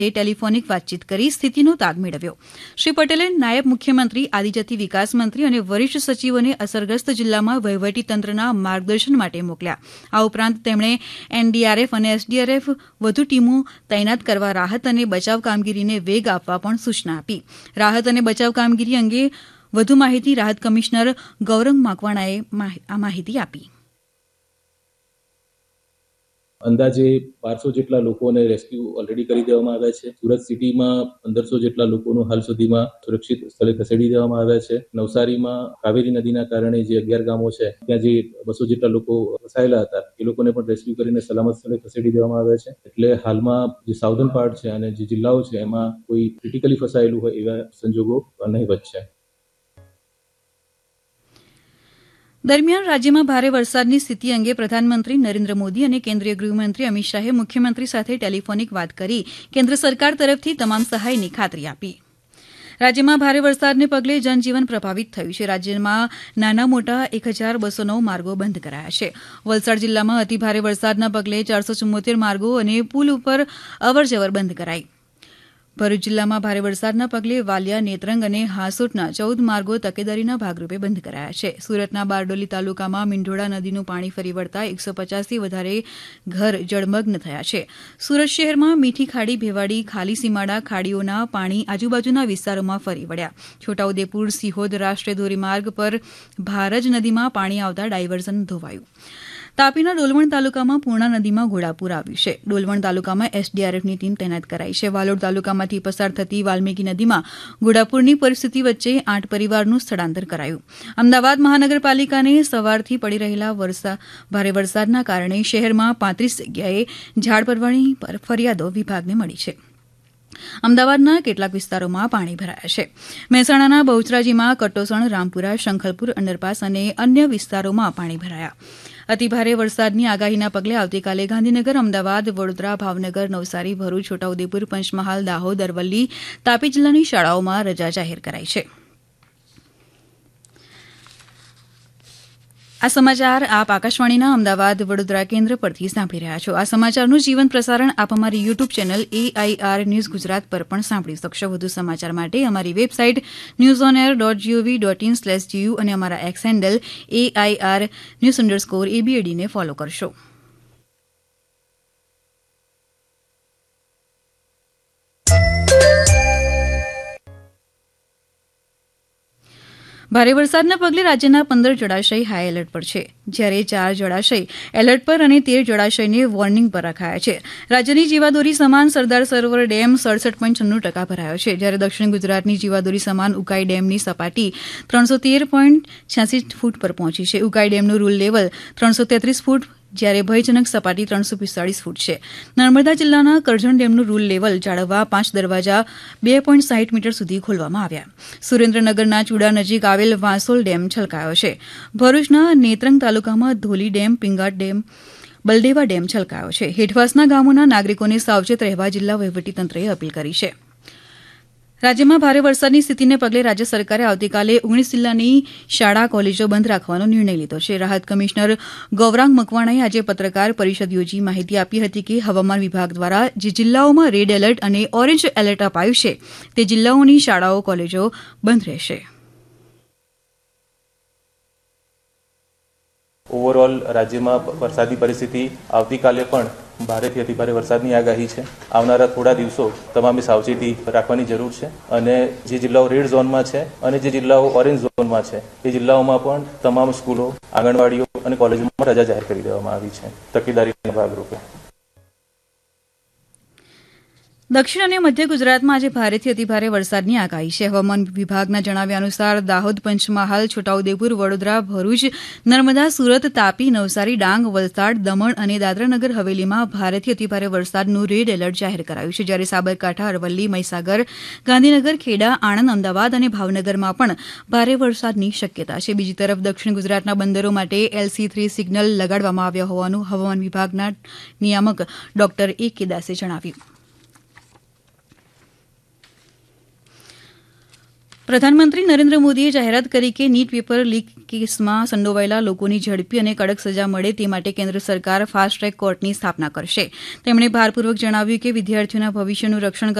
Telephonic વાતચીત કરી સ્થિતિનો તાગ મેળવ્યો. શ્રી પટેલે નાયબ મુખ્યમંત્રી, આદિજાતિ વિકાસ મંત્રી અને વરિષ્ઠ સચિવોને અસરગ્રસ્ત જિલ્લામાં વહીવટીતંત્રના માર્ગદર્શન માટે મોકલ્યા. આ ઉપરાંત તેમણે એનડીઆરએફ અને એસડીઆરએફ વધુ ટીમો તૈનાત કરવા રાહત અને બચાવ કામગીરીને વેગ આપવા પણ સૂચના આપી. રાહત અને બચાવ કામગીરી અંગે વધુ માહિતી રાહત કમિશનર ગૌરંગ માકવાણાએ આ માહિતી આપી. અંદાજે 1200 જેટલા લોકોને રેસ્ક્યુ ઓલરેડી કરી દેવામાં આવ્યા છે. સુરત સિટીમાં 1500 જેટલા લોકોનું હાલ સુધીમાં સુરક્ષિત સ્થળે ખસેડી દેવામાં આવ્યા છે. નવસારીમાં કાવેરી નદીના કારણે જે 11 ગામો છે ત્યાં જે 200 જેટલા લોકો ફસાયેલા હતા એ લોકોને પણ રેસ્ક્યુ કરીને સલામત સ્થળે ખસેડી દેવામાં આવ્યા છે. એટલે હાલમાં જે સાઉધર્ન પાર્ટ છે અને જે જિલ્લાઓ છે એમાં કોઈ ક્રિટિકલી ફસાયેલું હોય એવા સંજોગો નહીવત છે. દરમિયાન રાજ્યમાં ભારે વરસાદની સ્થિતિ અંગે પ્રધાનમંત્રી નરેન્દ્ર મોદી અને કેન્દ્રીય ગૃહમંત્રી અમિત શાહે મુખ્યમંત્રી સાથે ટેલિફોનિક વાત કરી કેન્દ્ર સરકાર તરફથી તમામ સહાયની ખાતરી આપી. રાજ્યમાં ભારે વરસાદને પગલે જનજીવન પ્રભાવિત થયું છે. રાજ્યમાં નાના મોટા 1209 માર્ગો બંધ કરાયા છે. વલસાડ જિલ્લામાં અતિભારે વરસાદના પગલે 474 માર્ગો અને પુલ ઉપર અવરજવર બંધ કરાઈ. ભરૂચ જિલ્લામાં ભારે વરસાદના પગલે વાલિયા, નેત્રંગ અને હાંસોટના 14 માર્ગો તકેદારીના ભાગરૂપે બંધ કરાયા છે. સુરતના બારડોલી તાલુકામાં મીંઢોળા નદીનું પાણી ફરી વળતા 150થી વધારે ઘર જળમગ્ન થયા છે. સુરત શહેરમાં મીઠી ખાડી, ભેવાડી, ખાલી સીમાડા ખાડીઓના પાણી આજુબાજુના વિસ્તારોમાં ફરી વળ્યા. છોટાઉદેપુર સિહોદ રાષ્ટ્રીય ધોરીમાર્ગ પર ભારજ નદીમાં પાણી આવતા ડાયવર્ઝન ધોવાયું. તાપીના ડોલવણ તાલુકામાં પૂર્ણા નદીમાં ઘોડાપૂર આવ્યું છે. ડોલવણ તાલુકામાં એસડીઆરએફની ટીમ તૈનાત કરાઈ છે. વાલોડ તાલુકામાંથી પસાર થતી વાલ્મીકી નદીમાં ઘોડાપૂરની પરિસ્થિતિ વચ્ચે 8 પરિવારનું સ્થળાંતર કરાયું. અમદાવાદ મહાનગરપાલિકાને સવારથી પડી રહેલા ભારે વરસાદના કારણે શહેરમાં 35 જગ્યાએ ઝાડ પડવાની ફરિયાદો વિભાગને મળી છે. અમદાવાદના કેટલાક વિસ્તારોમાં પાણી ભરાયા છે. મહેસાણાના બહુચરાજીમાં કટોસણ, રામપુરા, શંખલપુર અંડરપાસ અને અન્ય વિસ્તારોમાં પાણી ભરાયા. અતિભારે વરસાદની આગાહીના પગલે આવતીકાલે ગાંધીનગર, અમદાવાદ, વડોદરા, ભાવનગર, નવસારી, ભરૂચ, છોટાઉદેપુર, પંચમહાલ, દાહોદ, અરવલ્લી, તાપી જિલ્લાની શાળાઓમાં રજા જાહેર કરાઈ છે. આ સમાચાર આપ આકાશવાણીના અમદાવાદ વડોદરા કેન્દ્ર પરથી સાંભળી રહ્યા છો. આ સમાચારનું જીવંત પ્રસારણ આપ અમારી YouTube channel AIR news Gujarat પર પણ સાંભળી શકશો. વધુ સમાચાર માટે અમારી વેબસાઇટ newsonair.gov.in/tu અને અમારા એક્સ હેન્ડલ AIR_news_ABAD ને ફોલો કરશો. ભારે વરસાદના પગલે રાજ્યના 15 જળાશય હાઈ એલર્ટ પર છે, જ્યારે 4 જળાશય એલર્ટ પર અને 13 જળાશયને વોર્નિંગ પર રખાયા છે. રાજ્યની જીવાદોરી સમાન સરદાર સરોવર ડેમ 67.96% ભરાયો છે, જ્યારે દક્ષિણ ગુજરાતની જીવાદોરી સમાન ઉકાઈ ડેમની સપાટી 313.86 ફૂટ પર પહોંચી છે. ઉકાઈ ડેમનું રૂલ લેવલ 333 ફૂટ, જ્યારે ભયજનક સપાટી 345 ફૂટ છે. નર્મદા જિલ્લાના કરજણ ડેમનું રૂલ લેવલ જાળવવા 5 દરવાજા 2.60 મીટર સુધી ખોલવામાં આવ્યા. સુરેન્દ્રનગરના ચૂડા નજીક આવેલ વાંસોલ ડેમ છલકાયો છે. ભરૂચના નેત્રંગ તાલુકામાં ધોલી ડેમ, પિંગાટ ડેમ, બલડેવા ડેમ છલકાયો છે. હેઠવાસના ગામોના નાગરિકોને સાવચેત રહેવા જિલ્લા વહીવટીતંત્રએ અપીલ કરી છે. રાજ્યમાં ભારે વરસાદની સ્થિતિને પગલે રાજ્ય સરકારે આવતીકાલે 19 જિલ્લાની શાળા કોલેજો બંધ રાખવાનો નિર્ણય લીધો છે. રાહત કમિશનર ગૌરાંગ મકવાણાએ આજે પત્રકાર પરિષદ યોજી માહિતી આપી હતી કે હવામાન વિભાગ દ્વારા જે જિલ્લાઓમાં રેડ એલર્ટ અને ઓરેન્જ એલર્ટ અપાયું છે તે જિલ્લાઓની શાળાઓ કોલેજો બંધ રહેશે. ઓવરઓલ રાજ્યમાં વરસાદની પરિસ્થિતિ આવતીકાલે પણ ભારેથી અતિભારે વરસાદની આગાહી છે. આવનારા થોડા દિવસો તમામે સાવચેતી રાખવાની જરૂર છે અને જે જિલ્લાઓ રેડ ઝોનમાં છે અને જે જિલ્લાઓ ઓરેન્જ ઝોનમાં છે એ જિલ્લાઓમાં પણ તમામ સ્કૂલો, આંગણવાડીઓ અને કોલેજોમાં રજા જાહેર કરી દેવામાં આવી છે તકેદારીના ભાગરૂપે. દક્ષિણ અને મધ્ય ગુજરાતમાં આજે ભારેથી અતિભારે વરસાદની આગાહી છે. હવામાન વિભાગના જણાવ્યા અનુસાર દાહોદ, પંચમહાલ, છોટાઉદેપુર, વડોદરા, ભરૂચ, નર્મદા, સુરત, તાપી, નવસારી, ડાંગ, વલસાડ, દમણ અને દાદરાનગર હવેલીમાં ભારેથી અતિભારે વરસાદનું રેડ એલર્ટ જાહેર કરાયું છે, જ્યારે સાબરકાંઠા, અરવલ્લી, મહીસાગર, ગાંધીનગર, ખેડા, આણંદ, અમદાવાદ અને ભાવનગરમાં પણ ભારે વરસાદની શક્યતા છે. બીજી તરફ દક્ષિણ ગુજરાતના બંદરો માટે LC3 સિગ્નલ લગાડવામાં આવ્યા હોવાનું હવામાન વિભાગના નિયામક ડોક્ટર A.K. દાસે જણાવ્યું. પ્રધાનમંત્રી નરેન્દ્ર મોદીએ જાહેરાત કરી કે નીટ પેપર લીક કેસમાં સંડોવાયેલા લોકોની ઝડપી અને કડક સજા મળે તે માટે કેન્દ્ર સરકાર ફાસ્ટ ટ્રેક કોર્ટની સ્થાપના કરશે. તેમણે ભારપૂર્વક જણાવ્યું કે વિદ્યાર્થીઓના ભવિષ્યનું રક્ષણ